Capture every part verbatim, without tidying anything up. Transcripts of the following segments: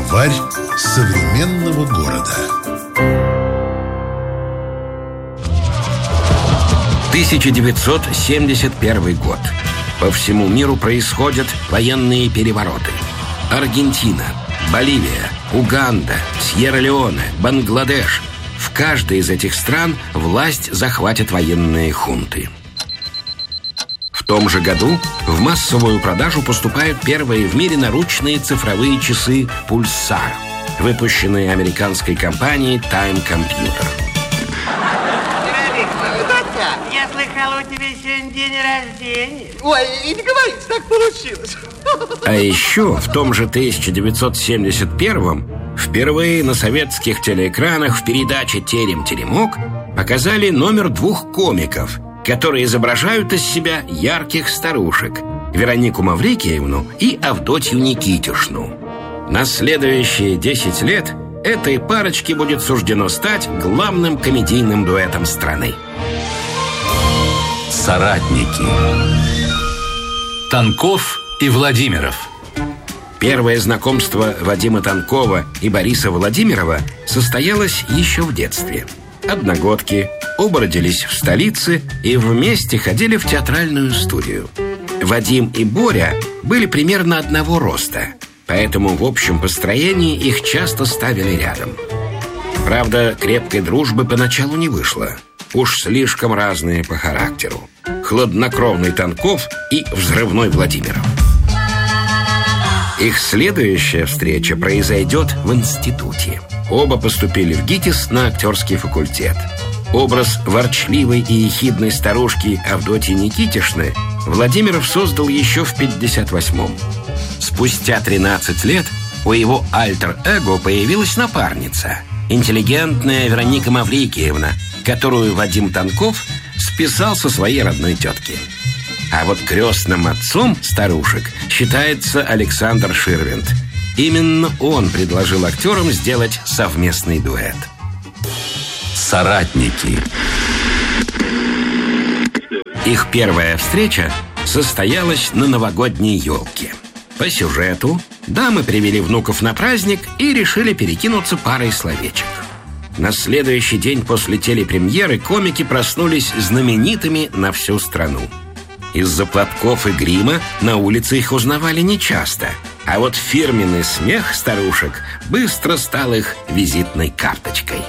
Словарь современного города. тысяча девятьсот семьдесят первый год. По всему миру происходят военные перевороты. Аргентина, Боливия, Уганда, Сьерра-Леоне, Бангладеш. В каждой из этих стран власть захватят военные хунты. В том же году в массовую продажу поступают первые в мире наручные цифровые часы «Пульсар», выпущенные американской компанией Time Computer. Я слыхала, у тебя сегодня день рождения. Ой, и не говорите, так получилось. А еще в том же тысяча девятьсот семьдесят первом впервые на советских телеэкранах в передаче «Терем-теремок» показали номер двух комиков, которые изображают из себя ярких старушек Веронику Маврикиевну и Авдотью Никитишну. На следующие десять лет этой парочке будет суждено стать главным комедийным дуэтом страны. Соратники. Танков и Владимиров. Первое знакомство Вадима Танкова и Бориса Владимирова состоялось еще в детстве. Одногодки, оба родились в столице и вместе ходили в театральную студию. Вадим и Боря были примерно одного роста, поэтому в общем построении их часто ставили рядом. Правда, крепкой дружбы поначалу не вышло. Уж слишком разные по характеру. Хладнокровный Танков и взрывной Владимиров. Их следующая встреча произойдет в институте. Оба поступили в ГИТИС на актерский факультет. Образ ворчливой и ехидной старушки Авдотьи Никитишны Владимиров создал еще в пятьдесят восьмом. Спустя тринадцать лет у его альтер-эго появилась напарница, интеллигентная Вероника Маврикиевна, которую Вадим Танков списал со своей родной тетки. А вот крестным отцом старушек считается Александр Ширвинд. Именно он предложил актерам сделать совместный дуэт. Соратники. Их первая встреча состоялась на новогодней елке. По сюжету дамы привели внуков на праздник и решили перекинуться парой словечек. На следующий день после телепремьеры комики проснулись знаменитыми на всю страну. Из-за платков и грима на улице их узнавали нечасто, а вот фирменный смех старушек быстро стал их визитной карточкой.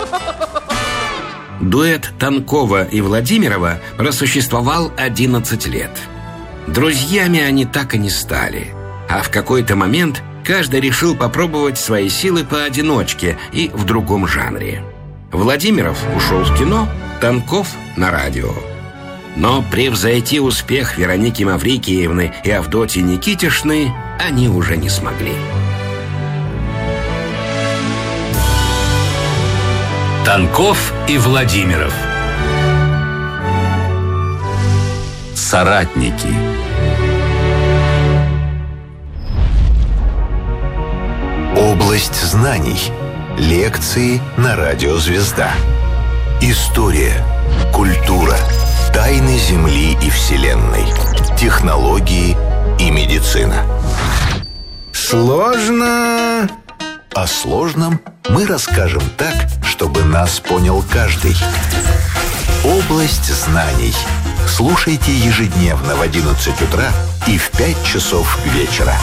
Дуэт Танкова и Владимирова просуществовал одиннадцать лет. Друзьями они так и не стали, а в какой-то момент каждый решил попробовать свои силы поодиночке и в другом жанре. Владимиров ушел в кино, Танков — на радио. Но превзойти успех Вероники Маврикиевны и Авдотьи Никитишны они уже не смогли. Танков и Владимиров. Соратники. Область знаний. Лекции на радио «Звезда». История, культура, тайны Земли и Вселенной, технологии и медицина. Сложно. О сложном мы расскажем так, чтобы нас понял каждый. Область знаний. Слушайте ежедневно в одиннадцать утра и в пять часов вечера.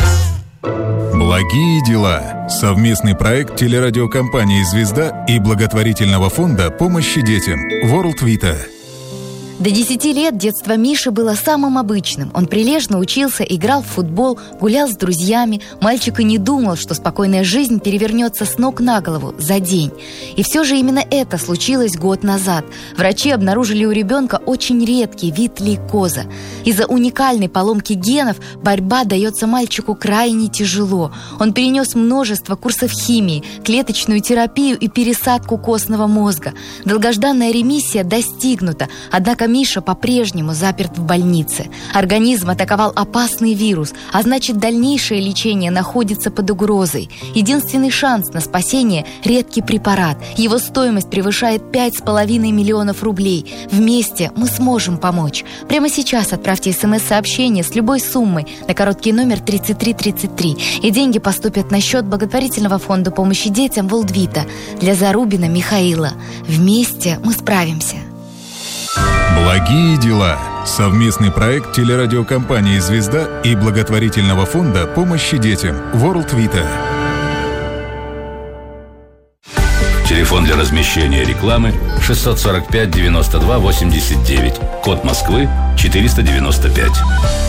Благие дела. Совместный проект телерадиокомпании «Звезда» и благотворительного фонда помощи детям World Vita. До десяти лет детство Миши было самым обычным. Он прилежно учился, играл в футбол, гулял с друзьями. Мальчик и не думал, что спокойная жизнь перевернется с ног на голову за день. И все же именно это случилось год назад. Врачи обнаружили у ребенка очень редкий вид лейкоза. Из-за уникальной поломки генов борьба дается мальчику крайне тяжело. Он перенес множество курсов химии, клеточную терапию и пересадку костного мозга. Долгожданная ремиссия достигнута, однако Миша по-прежнему заперт в больнице. Организм атаковал опасный вирус, а значит, дальнейшее лечение находится под угрозой. Единственный шанс на спасение – редкий препарат. Его стоимость превышает пять с половиной миллионов рублей. Вместе мы сможем помочь. Прямо сейчас отправьте смс-сообщение с любой суммой на короткий номер тридцать три тридцать три, и деньги поступят на счет благотворительного фонда помощи детям World Vita для Зарубина Михаила. Вместе мы справимся. Благие дела. Совместный проект телерадиокомпании «Звезда» и благотворительного фонда помощи детям World Vita. Телефон для размещения рекламы шестьсот сорок пять девяносто два восемьдесят девять. Код Москвы четыреста девяносто пять.